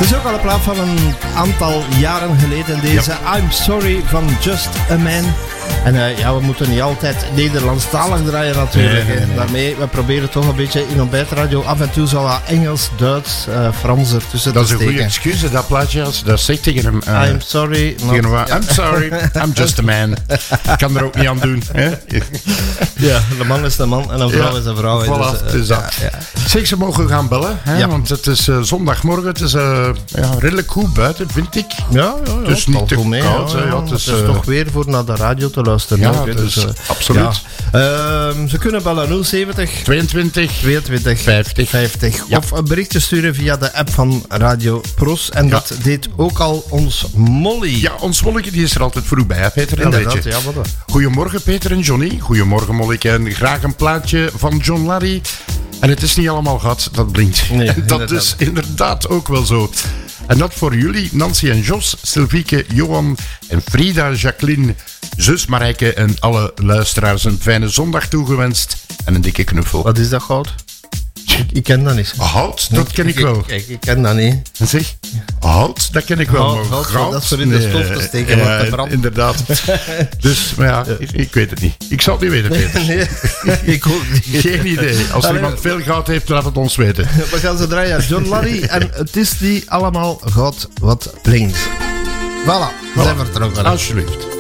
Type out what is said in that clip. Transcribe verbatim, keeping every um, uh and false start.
Het is ook al een plaat van een aantal jaren geleden. Deze ja. I'm Sorry van Just a Man. En uh, ja, we moeten niet altijd Nederlandstalig draaien natuurlijk. Nee, nee, nee. Daarmee, we proberen toch een beetje in ontbijtradio af en toe zo wat Engels, Duits, uh, Frans ertussen dat te steken. Dat is een goede excuus, dat plaatje. Als dat zegt tegen hem. Uh, I'm sorry. Tegen hem, I'm sorry, I'm just a man. Ik kan er ook niet aan doen. Hè? Ja, de man is de man en een vrouw ja, is een vrouw. Voilà, dus, uh, dus dat. Ja, ja. Zeg, ze mogen gaan bellen, hè? Ja. Want het is uh, zondagmorgen. Het is uh, ja, redelijk goed buiten, vind ik. Ja, ja, ja. Het is niet te mee, koud. Ja, ja, ja. Het is, het is uh, toch weer voor naar de radio te luisteren. Ja, ook, dus, dus, uh, absoluut. Ja. Uh, ze kunnen bellen nul zeventig tweeëntwintig tweeëntwintig vijftig vijftig Ja. of een berichtje sturen via de app van Radio Pros. En ja. dat deed ook al ons Molly. Ja, ons Molly die is er altijd vroeg bij, hè, Peter? Inderdaad, ja, wat Goedemorgen, Peter en Johnny. Goedemorgen, Molly. En graag een plaatje van John Larry. En het is niet allemaal gat, dat blinkt. Nee, en dat inderdaad. is inderdaad ook wel zo. En dat voor jullie, Nancy en Jos, Sylvieke, Johan en Frida, Jacqueline, zus Marijke en alle luisteraars een fijne zondag toegewenst en een dikke knuffel. Wat is dat, goud? Ik, ik ken dat niet. Hout, dat ken ik, ik wel. Kijk, ik, ik ken dat niet. En zeg, hout, dat ken ik wel. Hout, hout, goud, dat is voor in de nee, stof te steken, ja, maar te branden. Inderdaad. Dus, maar ja, ik, ik weet het niet. Ik zal het niet weten, Peter. Nee, nee, ik ook niet. Geen idee. Als er iemand veel goud heeft, laat het ons weten. We gaan ze draaien. John Larry en het is niet allemaal goud wat blinkt. Voilà, we zijn vertrokken. Alsjeblieft.